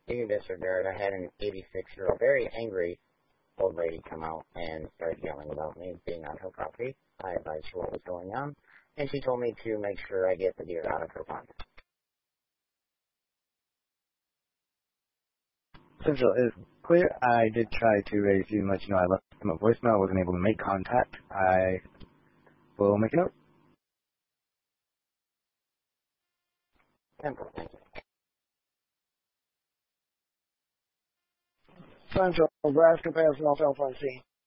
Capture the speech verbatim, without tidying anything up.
You can disregard. I had an eighty-six-year-old, very angry old lady come out and start yelling about me being on her property. I advised her what was going on, and she told me to make sure I get the deer out of her pond. Central is clear. I did try to raise you and let you know I left him a voicemail. I wasn't able to make contact. I will make a note. Simple, thank you. Central, Nebraska, passing off Alpha C.